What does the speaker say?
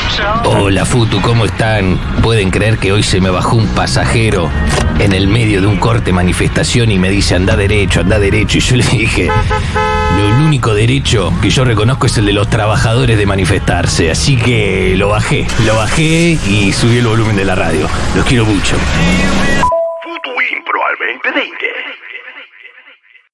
Hola Futu, ¿cómo están? ¿Pueden creer que hoy se me bajó un pasajero en el medio de un corte manifestación y me dice anda derecho? Y yo le dije, el único derecho que yo reconozco es el de los trabajadores de manifestarse. Así que lo bajé y subí el volumen de la radio. Los quiero mucho. Futu Impro al 2020.